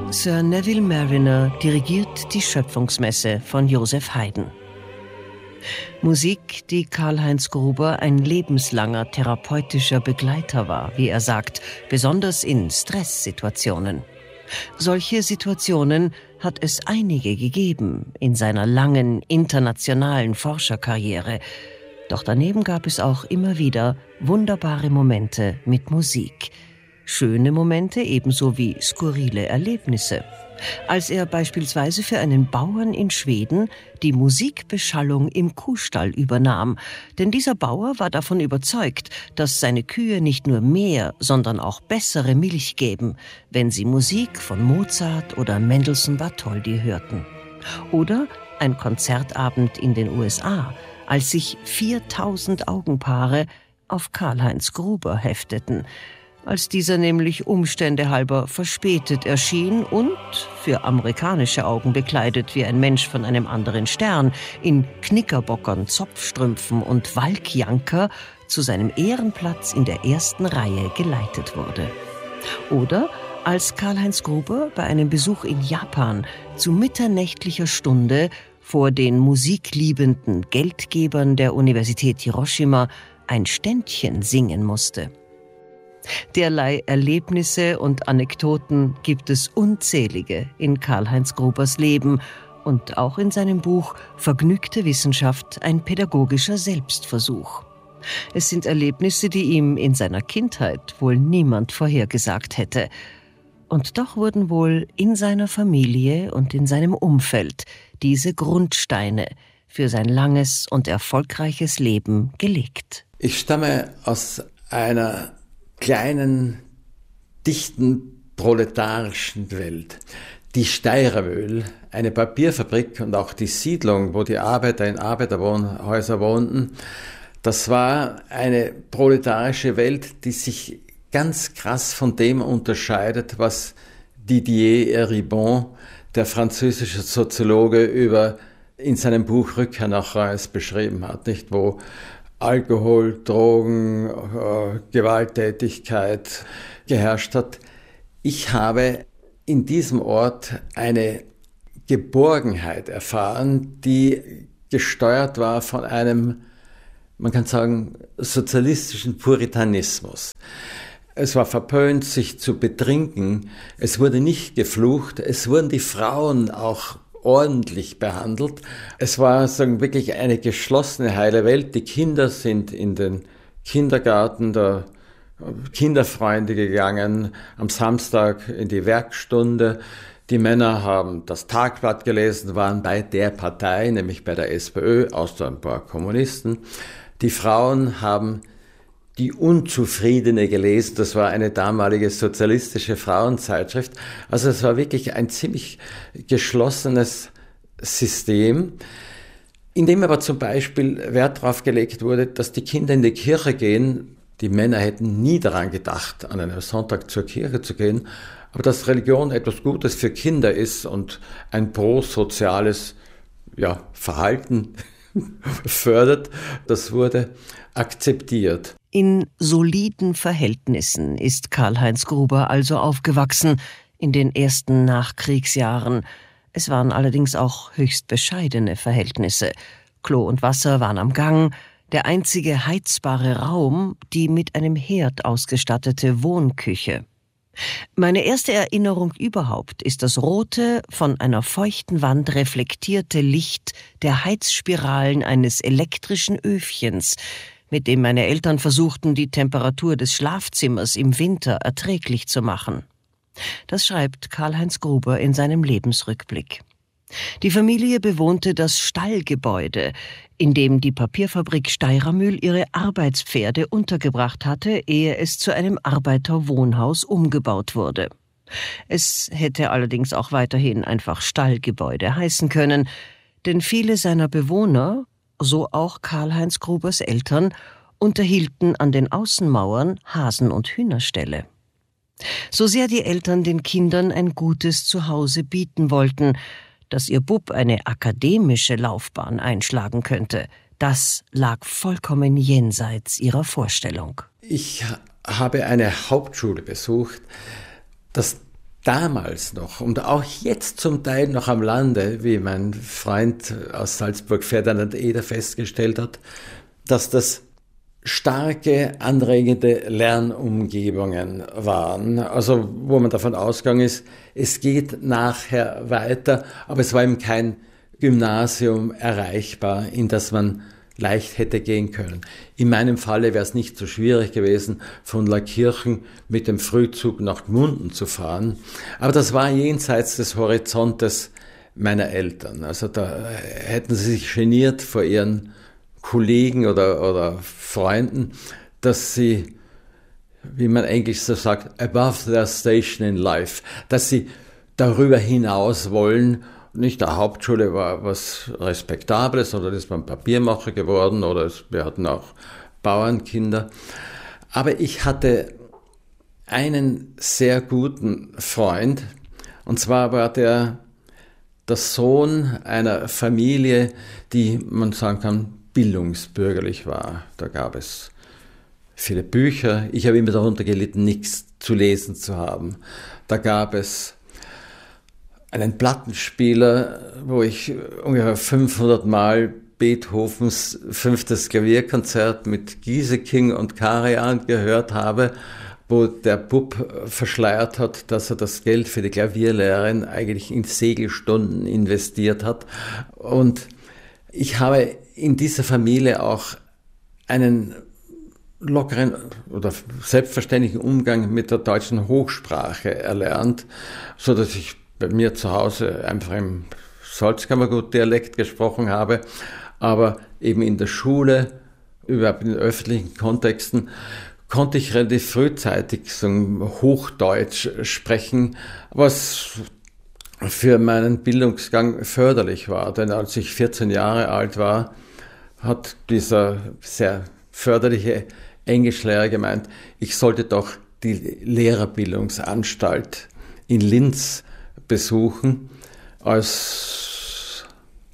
Sir Neville Marriner dirigiert die Schöpfungsmesse von Joseph Haydn. Musik, die Karlheinz Gruber ein lebenslanger therapeutischer Begleiter war, wie er sagt, besonders in Stresssituationen. Solche Situationen hat es einige gegeben in seiner langen internationalen Forscherkarriere. Doch daneben gab es auch immer wieder wunderbare Momente mit Musik. Schöne Momente ebenso wie skurrile Erlebnisse. Als er beispielsweise für einen Bauern in Schweden die Musikbeschallung im Kuhstall übernahm. Denn dieser Bauer war davon überzeugt, dass seine Kühe nicht nur mehr, sondern auch bessere Milch geben, wenn sie Musik von Mozart oder Mendelssohn-Bartholdy hörten. Oder ein Konzertabend in den USA, als sich 4000 Augenpaare auf Karlheinz Gruber hefteten, als dieser nämlich Umstände halber verspätet erschien und, für amerikanische Augen bekleidet wie ein Mensch von einem anderen Stern, in Knickerbockern, Zopfstrümpfen und Walkjanker zu seinem Ehrenplatz in der ersten Reihe geleitet wurde. Oder als Karlheinz Gruber bei einem Besuch in Japan zu mitternächtlicher Stunde vor den musikliebenden Geldgebern der Universität Hiroshima ein Ständchen singen musste. Derlei Erlebnisse und Anekdoten gibt es unzählige in Karlheinz Grubers Leben und auch in seinem Buch Vergnügte Wissenschaft, ein pädagogischer Selbstversuch. Es sind Erlebnisse, die ihm in seiner Kindheit wohl niemand vorhergesagt hätte. Und doch wurden wohl in seiner Familie und in seinem Umfeld diese Grundsteine für sein langes und erfolgreiches Leben gelegt. Ich stamme aus einer kleinen, dichten, proletarischen Welt. Die Steirermühl, eine Papierfabrik und auch die Siedlung, wo die Arbeiter in Arbeiterwohnhäusern wohnten, das war eine proletarische Welt, die sich ganz krass von dem unterscheidet, was Didier Eribon, der französische Soziologe, in seinem Buch Rückkehr nach Reims beschrieben hat, nicht, wo Alkohol, Drogen, Gewalttätigkeit geherrscht hat. Ich habe in diesem Ort eine Geborgenheit erfahren, die gesteuert war von einem, man kann sagen, sozialistischen Puritanismus. Es war verpönt, sich zu betrinken. Es wurde nicht geflucht. Es wurden die Frauen auch ordentlich behandelt. Es war wirklich eine geschlossene, heile Welt. Die Kinder sind in den Kindergarten der Kinderfreunde gegangen, am Samstag in die Werkstunde. Die Männer haben das Tagblatt gelesen, waren bei der Partei, nämlich bei der SPÖ, außer ein paar Kommunisten. Die Frauen haben die Unzufriedene gelesen, das war eine damalige sozialistische Frauenzeitschrift. Also es war wirklich ein ziemlich geschlossenes System, in dem aber zum Beispiel Wert darauf gelegt wurde, dass die Kinder in die Kirche gehen. Die Männer hätten nie daran gedacht, an einem Sonntag zur Kirche zu gehen, aber dass Religion etwas Gutes für Kinder ist und ein prosoziales Verhalten fördert, das wurde akzeptiert. In soliden Verhältnissen ist Karlheinz Gruber also aufgewachsen in den ersten Nachkriegsjahren. Es waren allerdings auch höchst bescheidene Verhältnisse. Klo und Wasser waren am Gang, der einzige heizbare Raum die mit einem Herd ausgestattete Wohnküche. Meine erste Erinnerung überhaupt ist das rote, von einer feuchten Wand reflektierte Licht der Heizspiralen eines elektrischen Öfchens, mit dem meine Eltern versuchten, die Temperatur des Schlafzimmers im Winter erträglich zu machen. Das schreibt Karlheinz Gruber in seinem Lebensrückblick. Die Familie bewohnte das Stallgebäude, in dem die Papierfabrik Steirermühl ihre Arbeitspferde untergebracht hatte, ehe es zu einem Arbeiterwohnhaus umgebaut wurde. Es hätte allerdings auch weiterhin einfach Stallgebäude heißen können, denn viele seiner Bewohner, so auch Karlheinz Grubers Eltern, unterhielten an den Außenmauern Hasen- und Hühnerställe. So sehr die Eltern den Kindern ein gutes Zuhause bieten wollten, dass ihr Bub eine akademische Laufbahn einschlagen könnte, das lag vollkommen jenseits ihrer Vorstellung. Ich habe eine Hauptschule besucht. Das damals noch und auch jetzt zum Teil noch am Lande, wie mein Freund aus Salzburg, Ferdinand Eder, festgestellt hat, dass das starke, anregende Lernumgebungen waren. Also wo man davon ausgegangen ist, es geht nachher weiter, aber es war eben kein Gymnasium erreichbar, in das man leicht hätte gehen können. In meinem Falle wäre es nicht so schwierig gewesen, von Laakirchen mit dem Frühzug nach Gmunden zu fahren. Aber das war jenseits des Horizontes meiner Eltern. Also da hätten sie sich geniert vor ihren Kollegen oder Freunden, dass sie, wie man Englisch so sagt, above their station in life, dass sie darüber hinaus wollen. Nicht der Hauptschule war was Respektables, oder ist man Papiermacher geworden, oder wir hatten auch Bauernkinder. Aber ich hatte einen sehr guten Freund, und zwar war der Sohn einer Familie, die, man sagen kann, bildungsbürgerlich war. Da gab es viele Bücher. Ich habe immer darunter gelitten, nichts zu lesen zu haben. Da gab es einen Plattenspieler, wo ich ungefähr 500 Mal Beethovens 5. Klavierkonzert mit Gieseking und Karajan gehört habe, wo der Bub verschleiert hat, dass er das Geld für die Klavierlehrerin eigentlich in Segelstunden investiert hat. Und ich habe in dieser Familie auch einen lockeren oder selbstverständlichen Umgang mit der deutschen Hochsprache erlernt, so dass ich bei mir zu Hause einfach im Salzkammergut-Dialekt gesprochen habe, aber eben in der Schule, überhaupt in den öffentlichen Kontexten, konnte ich relativ frühzeitig so Hochdeutsch sprechen, was für meinen Bildungsgang förderlich war. Denn als ich 14 Jahre alt war, hat dieser sehr förderliche Englischlehrer gemeint, ich sollte doch die Lehrerbildungsanstalt in Linz besuchen als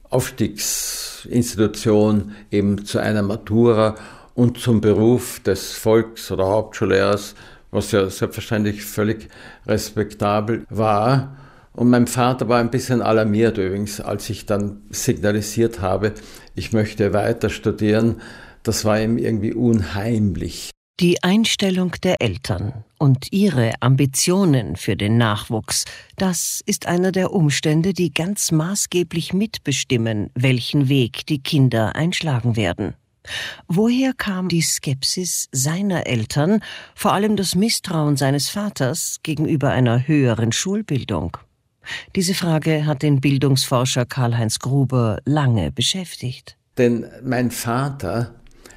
Aufstiegsinstitution eben zu einer Matura und zum Beruf des Volks- oder Hauptschullehrers, was ja selbstverständlich völlig respektabel war. Und mein Vater war ein bisschen alarmiert übrigens, als ich dann signalisiert habe, ich möchte weiter studieren. Das war ihm irgendwie unheimlich. Die Einstellung der Eltern und ihre Ambitionen für den Nachwuchs, das ist einer der Umstände, die ganz maßgeblich mitbestimmen, welchen Weg die Kinder einschlagen werden. Woher kam die Skepsis seiner Eltern, vor allem das Misstrauen seines Vaters gegenüber einer höheren Schulbildung? Diese Frage hat den Bildungsforscher Karl-Heinz Gruber lange beschäftigt. Denn mein Vater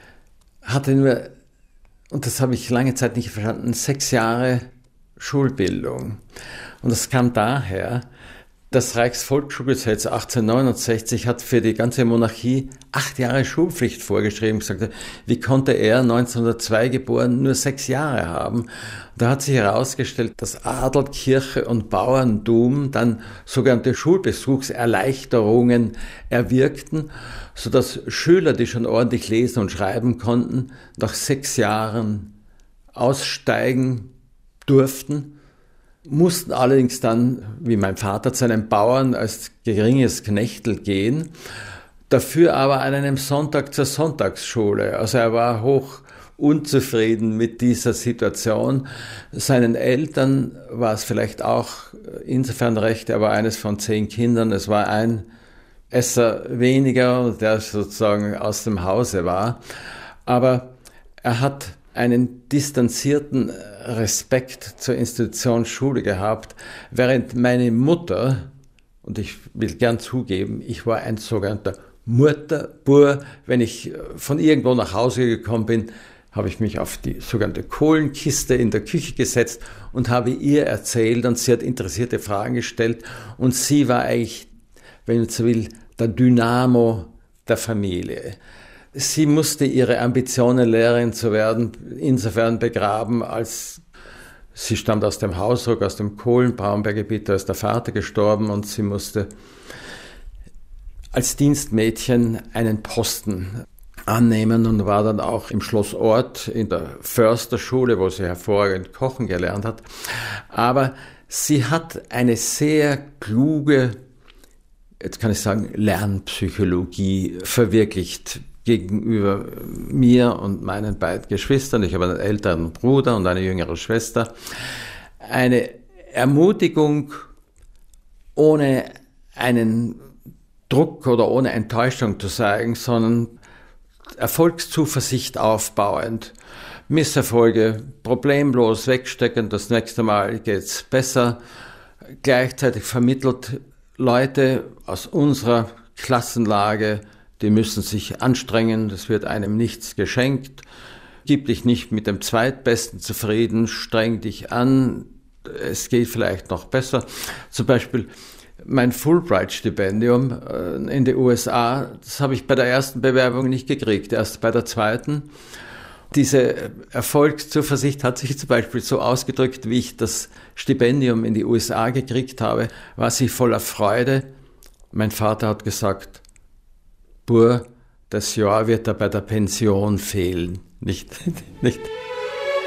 hatte nur, und das habe ich lange Zeit nicht verstanden, 6 Jahre Schulbildung. Und das kam daher, das Reichsvolksschulgesetz 1869 hat für die ganze Monarchie 8 Jahre Schulpflicht vorgeschrieben. Gesagt, wie konnte er, 1902 geboren, nur 6 Jahre haben? Da hat sich herausgestellt, dass Adel, Kirche und Bauerntum dann sogenannte Schulbesuchserleichterungen erwirkten, sodass Schüler, die schon ordentlich lesen und schreiben konnten, nach 6 Jahren aussteigen durften, mussten allerdings dann, wie mein Vater, zu einem Bauern als geringes Knechtel gehen, dafür aber an einem Sonntag zur Sonntagsschule. Also er war hoch unzufrieden mit dieser Situation. Seinen Eltern war es vielleicht auch insofern recht, er war eines von 10 Kindern, es war ein Esser weniger, der sozusagen aus dem Hause war. Aber er hat einen distanzierten Respekt zur Institution Schule gehabt, während meine Mutter, und ich will gern zugeben, ich war ein sogenannter Mutterbur, wenn ich von irgendwo nach Hause gekommen bin, habe ich mich auf die sogenannte Kohlenkiste in der Küche gesetzt und habe ihr erzählt und sie hat interessierte Fragen gestellt und sie war eigentlich, wenn man so will, der Dynamo der Familie. Sie musste ihre Ambitionen, Lehrerin zu werden, insofern begraben, als sie stammt aus dem Hausruck, aus dem Kohlenbraunberggebiet, da ist der Vater gestorben und sie musste als Dienstmädchen einen Posten annehmen und war dann auch im Schloss Orth in der Försterschule, wo sie hervorragend kochen gelernt hat. Aber Sie hat eine sehr kluge, jetzt kann ich sagen, Lernpsychologie verwirklicht gegenüber mir und meinen beiden Geschwistern. Ich habe einen älteren Bruder und eine jüngere Schwester. Eine Ermutigung ohne einen Druck oder ohne Enttäuschung zu zeigen, sondern Erfolgszuversicht aufbauend. Misserfolge problemlos wegstecken, das nächste Mal geht's besser. Gleichzeitig vermittelt Leute aus unserer Klassenlage, die müssen sich anstrengen, es wird einem nichts geschenkt. Gib dich nicht mit dem Zweitbesten zufrieden, streng dich an, es geht vielleicht noch besser. Zum Beispiel mein Fulbright-Stipendium in die USA, das habe ich bei der ersten Bewerbung nicht gekriegt, erst bei der zweiten. Diese Erfolgszuversicht hat sich zum Beispiel so ausgedrückt, wie ich das Stipendium in die USA gekriegt habe, war sie voller Freude. Mein Vater hat gesagt, Bur, das Jahr wird da bei der Pension fehlen. Nicht.